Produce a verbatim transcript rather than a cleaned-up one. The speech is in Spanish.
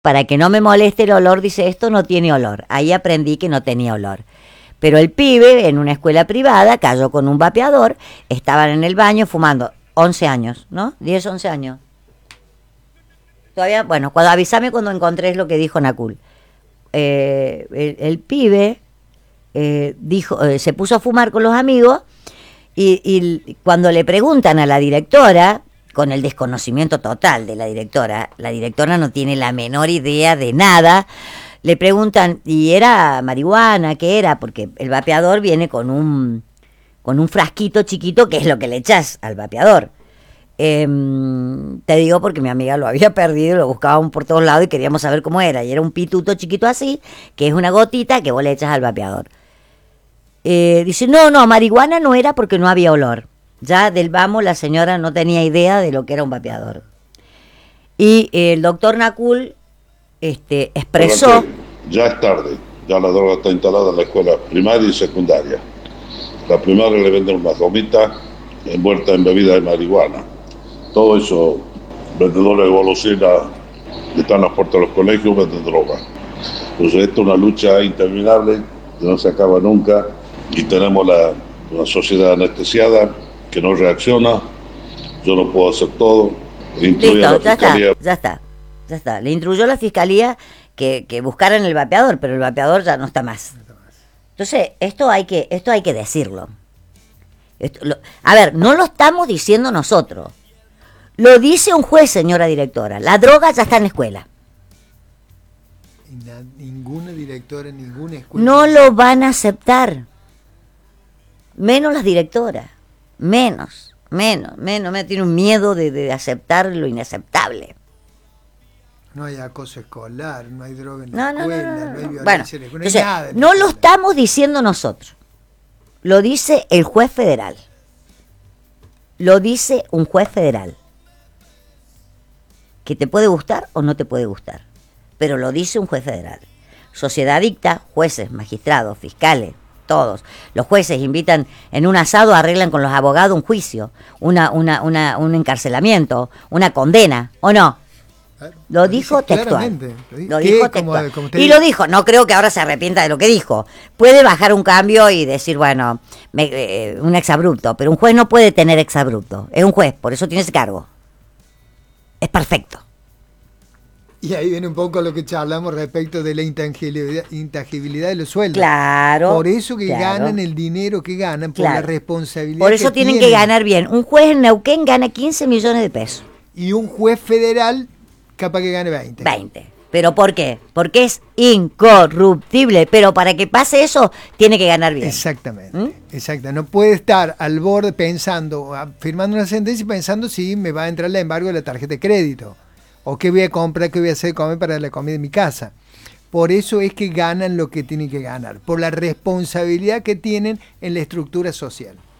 para que no me moleste el olor, dice, esto no tiene olor. Ahí aprendí que no tenía olor. Pero el pibe, en una escuela privada, cayó con un vapeador, estaban en el baño fumando, once años, ¿no? diez, once años. Todavía, bueno, cuando avísame cuando encontrés lo que dijo Nacul. Eh, el, el pibe eh, dijo, eh, se puso a fumar con los amigos y, y cuando le preguntan a la directora, con el desconocimiento total de la directora, la directora no tiene la menor idea de nada, le preguntan, ¿y era marihuana? ¿Qué era? Porque el vapeador viene con un, con un frasquito chiquito que es lo que le echás al vapeador. Eh, te digo porque mi amiga lo había perdido, lo buscábamos por todos lados y queríamos saber cómo era. Y era un pituto chiquito así, que es una gotita que vos le echas al vapeador. Eh, dice, no, no, marihuana no era porque no había olor. Ya del vamos la señora no tenía idea de lo que era un vapeador. Y eh, el doctor Nacul este, expresó... Ya es tarde, ya la droga está instalada en la escuela primaria y secundaria. La primaria le venden una gomita envuelta en bebida de marihuana. Todo eso, vendedores de golosina que están a las puertas de los colegios venden droga. Entonces esto es una lucha interminable que no se acaba nunca y tenemos la, una sociedad anestesiada que no reacciona. Yo no puedo hacer todo. Listo, ya está, ya está, ya está. Le instruyó la fiscalía que, que buscaran el vapeador, pero el vapeador ya no está más. Entonces, esto hay que, esto hay que decirlo. Esto, lo, a ver, no lo estamos diciendo nosotros. Lo dice un juez, señora directora. La droga ya está en la escuela. Na, ninguna directora, ninguna escuela. No lo van a aceptar. Menos las directoras. Menos, menos, menos. Me tiene un miedo de, de aceptar lo inaceptable. No hay acoso escolar, no hay droga en no, la escuela, no, no, no, no, no hay violencia bueno, en la escuela, entonces, no hay nada. No lo estamos diciendo nosotros. Lo dice el juez federal. Lo dice un juez federal. Que te puede gustar o no te puede gustar. Pero lo dice un juez federal. Sociedad adicta, jueces, magistrados, fiscales, todos. Los jueces invitan en un asado, arreglan con los abogados un juicio, una, una, una, un encarcelamiento, una condena, ¿o no? Lo dijo textual. Lo dijo textual. Como, como y lo dijo, no creo que ahora se arrepienta de lo que dijo. Puede bajar un cambio y decir, bueno, me, eh, un exabrupto, pero un juez no puede tener exabrupto. Es un juez, por eso tiene ese cargo. Es perfecto. Y ahí viene un poco lo que charlamos respecto de la intangibilidad, intangibilidad de los sueldos. Claro. Por eso que claro. ganan el dinero que ganan, por claro. la responsabilidad Por eso que tienen tienen. que ganar bien. Un juez en Neuquén gana quince millones de pesos. Y un juez federal capaz que gane veinte. veinte. ¿Pero por qué? Porque es incorruptible. Pero para que pase eso, tiene que ganar bien. Exactamente. ¿Mm? Exacto. No puede estar al borde pensando, firmando una sentencia y pensando si me va a entrar el embargo de la tarjeta de crédito. O qué voy a comprar, qué voy a hacer de comer para la comida de mi casa. Por eso es que ganan lo que tienen que ganar. Por la responsabilidad que tienen en la estructura social.